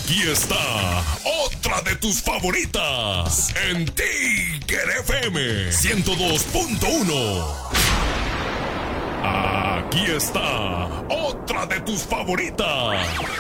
Aquí está otra de tus favoritas en Tiger FM 102.1. Aquí está otra de tus favoritas